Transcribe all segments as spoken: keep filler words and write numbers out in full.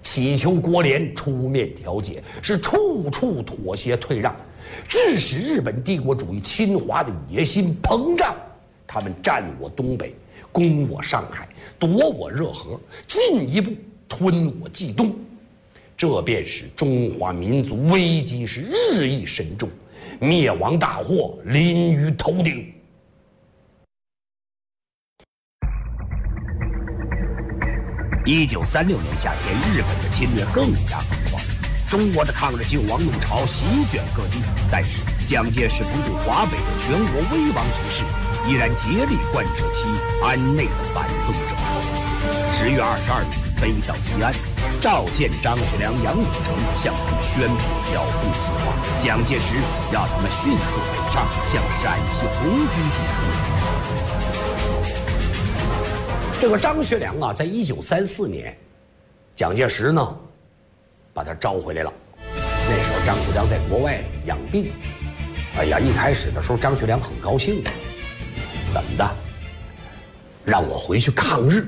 祈求国联出面调解，是处处妥协退让，致使日本帝国主义侵华的野心膨胀。他们占我东北，攻我上海，夺我热河，进一步吞我冀东，这便使中华民族危机是日益深重，灭亡大祸临于头顶。 一九三六年夏天，日本的侵略更加疯狂，中国的抗日救亡弄潮席卷各地，但是蒋介石不顾华北的全国危亡局势，依然竭力贯彻其安内的反动政策。十月二十二日，飞到西安，召见张学良、杨虎城，向他们宣布剿共计划。蒋介石要他们迅速北上，向陕西红军进攻。 这个张学良啊，在一九三四年，蒋介石呢，把他招回来了。那时候张学良在国外养病，哎呀，一开始的时候张学良很高兴的，怎么的？让我回去抗日。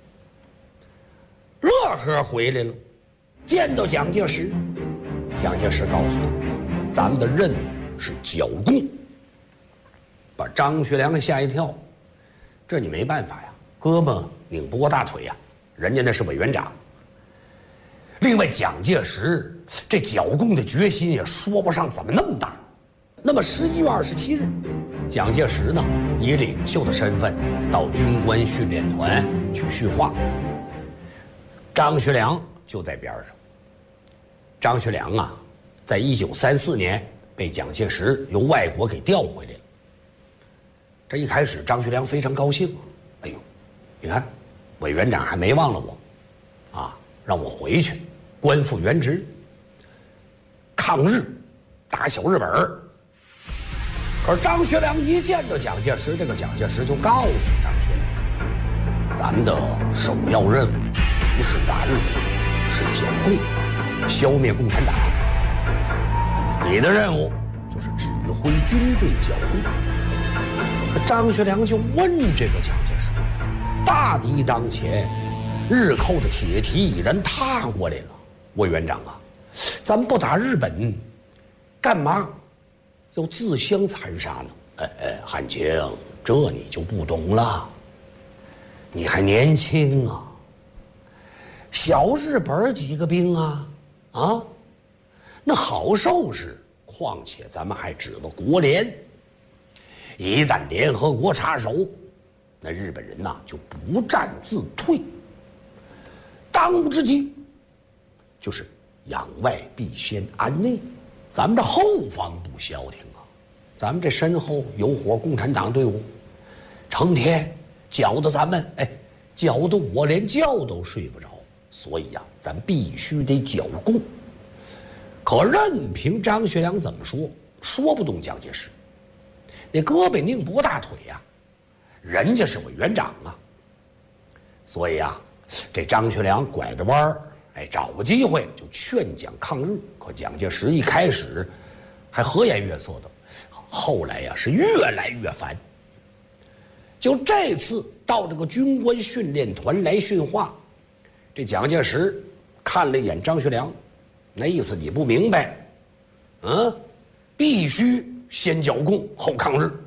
乐呵回来了，见到蒋介石，蒋介石告诉他，咱们的任务是剿共，把张学良给吓一跳。这你没办法呀，胳膊拧不过大腿呀，人家那是委员长。另外，蒋介石这剿共的决心也说不上怎么那么大。那么十一月二十七日，蒋介石呢以领袖的身份到军官训练团去训话，张学良就在边上。张学良啊，在一九三四年被蒋介石由外国给调回来了。这一开始，张学良非常高兴，哎呦，你看，委员长还没忘了我，啊，让我回去，官复原职，抗日，打小日本儿。可是张学良一见到蒋介石，这个蒋介石就告诉张学良，咱们的首要任务不是打日本，是剿共，消灭共产党。你的任务就是指挥军队剿共。可张学良就问这个蒋介石，大敌当前，日寇的铁蹄已然踏过来了，委员长啊，咱们不打日本，干嘛要自相残杀呢？哎哎，汉卿，这你就不懂了，你还年轻啊，小日本几个兵啊，啊，那好受是，况且咱们还指了国联，一旦联合国插手，那日本人呐就不战自退。当务之急就是养外必先安内，咱们这后方不消停啊，咱们这身后有伙共产党队伍，成天搅得咱们哎，搅得我连觉都睡不着。所以呀、啊，咱必须得剿共。可任凭张学良怎么说，说不动蒋介石。那胳膊拧不过大腿呀、啊，人家是委员长啊。所以啊，这张学良拐着弯儿，哎，找个机会就劝蒋抗日。可蒋介石一开始还和颜悦色的，后来呀、啊、是越来越烦。就这次到这个军官训练团来训话，这蒋介石看了一眼张学良，那意思你不明白，嗯，必须先剿共后抗日。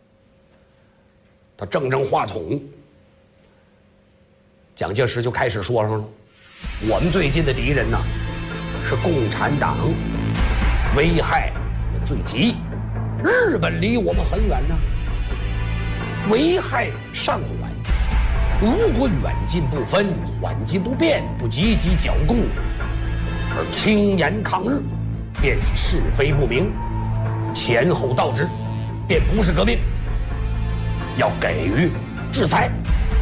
他正正话筒，蒋介石就开始说上了，我们最近的敌人呢是共产党，危害也最急，日本离我们很远呢，危害尚缓，如果远近不分，缓急不变，不积极剿共，而轻言抗日，便是是非不明，前后倒置，便不是革命，要给予制裁。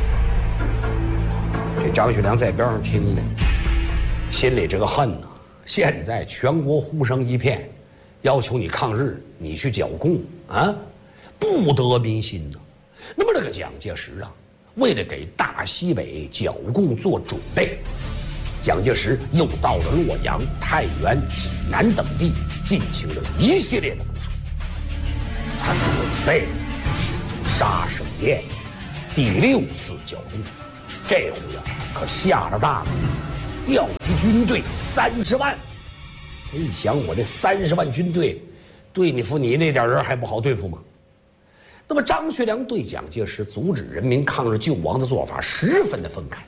这张学良在边上听着，心里这个恨呐、啊！现在全国呼声一片，要求你抗日，你去剿共啊，不得民心呐。那么这个蒋介石啊，为了给大西北剿共做准备，蒋介石又到了洛阳、太原、济南等地，进行了一系列的部署。他准备使出杀手锏，第六次剿共。这回啊，可下了大了。 调集军队三十万。你想，我这三十万军队，对你付你那点人还不好对付吗？那么张学良对蒋介石阻止人民抗日救亡的做法十分的愤慨。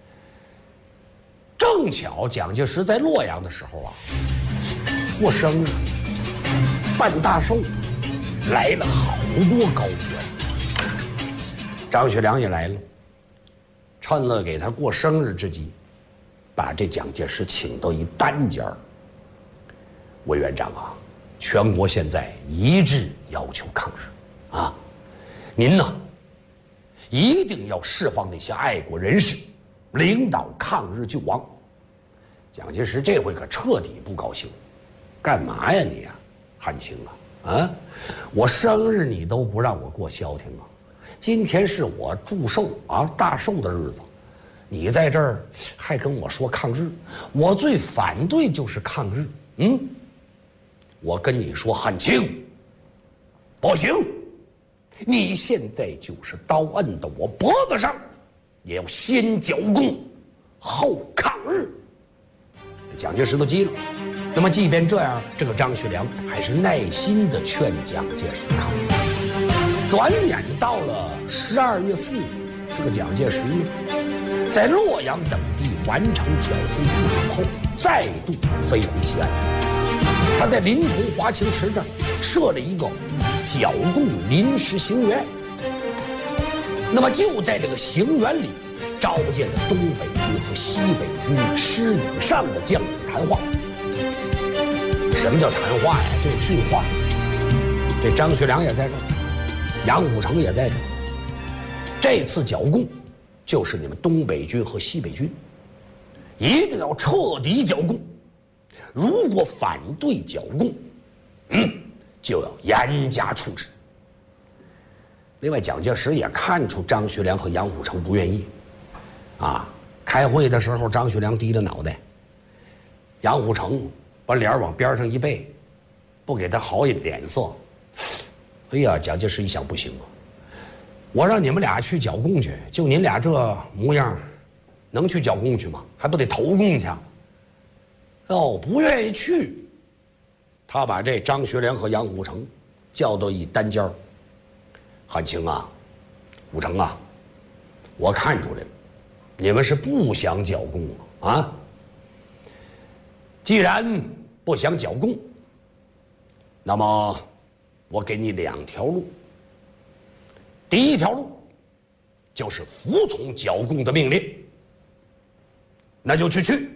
正巧蒋介石在洛阳的时候啊，过生日，办大寿，来了好多高官。张学良也来了，趁了给他过生日之机，把这蒋介石请到一单间儿。委员长啊，全国现在一致要求抗日，啊，您呢，一定要释放那些爱国人士，领导抗日救亡。蒋介石这回可彻底不高兴，干嘛呀你呀，汉卿啊，啊，我生日你都不让我过消停啊！今天是我祝寿啊大寿的日子，你在这儿还跟我说抗日，我最反对就是抗日，嗯。我跟你说，汉卿，不行！你现在就是刀摁到我脖子上，也要先剿共，后抗日。蒋介石都急了。那么，即便这样，这个张学良还是耐心地劝蒋介石抗日。转眼到了十二月四日，这个蒋介石在洛阳等地完成剿共任务后，再度飞回西安。他在临潼华清池这儿设了一个剿共临时行辕，那么就在这个行辕里召见了东北军和西北军师以上的将领谈话。什么叫谈话呀？就是训话。这张学良也在这儿，杨虎城也在这儿。这次剿共就是你们东北军和西北军一定要彻底剿共。如果反对剿共，嗯，就要严加处置。另外，蒋介石也看出张学良和杨虎城不愿意，啊，开会的时候，张学良低着脑袋，杨虎城把脸往边上一背，不给他好脸色。哎呀，蒋介石一想，不行啊，我让你们俩去剿共去，就您俩这模样，能去剿共去吗？还不得投共去？哦，不愿意去，他把这张学良和杨虎城叫到一单间儿。汉卿啊，虎城啊，我看出来了，你们是不想剿共啊！既然不想剿共，那么我给你两条路。第一条路就是服从剿共的命令，那就去去。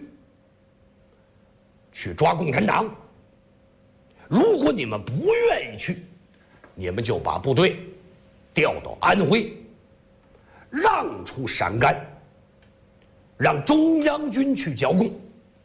去抓共产党。如果你们不愿意去，你们就把部队调到安徽，让出陕甘，让中央军去剿共，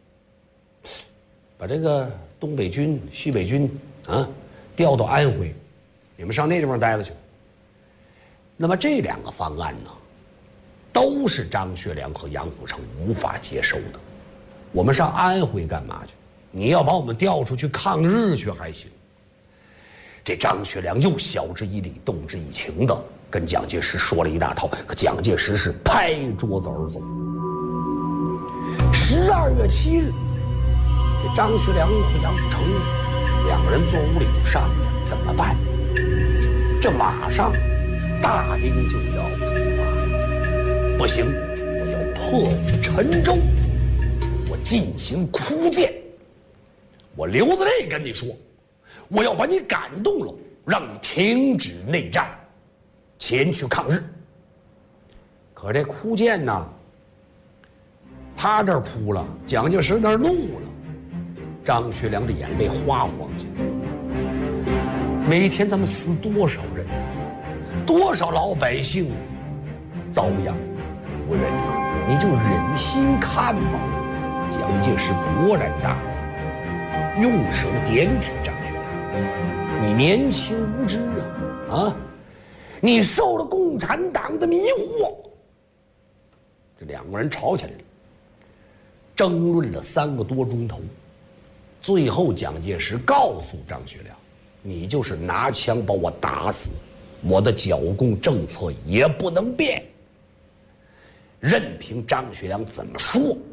把这个东北军、西北军啊调到安徽，你们上那地方待着去。那么这两个方案呢，都是张学良和杨虎城无法接受的。我们上安徽干嘛去？你要把我们调出去抗日去还行。这张学良又晓之以理，动之以情的跟蒋介石说了一大套，可蒋介石是拍桌子而走。十二月七日，这张学良和杨虎城两个人坐屋里就商量怎么办。这马上大兵就要出发，不行，我要破釜沉舟，我进行哭谏。我流着泪跟你说，我要把你感动了，让你停止内战，前去抗日。可这哭谏呢，他这儿哭了，蒋介石那儿怒了，张学良的眼泪哗哗下来。每天咱们死多少人，多少老百姓遭殃，委员长，你就忍心看吧。蒋介石勃然大怒，用手点指张学良：“你年轻无知啊，啊，你受了共产党的迷惑。”这两个人吵起来了，争论了三个多钟头。最后，蒋介石告诉张学良：“你就是拿枪把我打死，我的剿共政策也不能变。”任凭张学良怎么说，